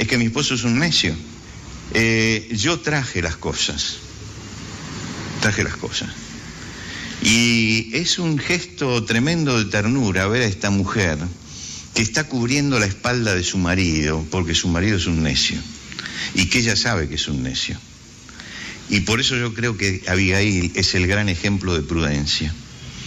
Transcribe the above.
es que mi esposo es un necio. Yo traje las cosas. Y es un gesto tremendo de ternura ver a esta mujer que está cubriendo la espalda de su marido, porque su marido es un necio, y que ella sabe que es un necio. Y por eso yo creo que Abigail es el gran ejemplo de prudencia.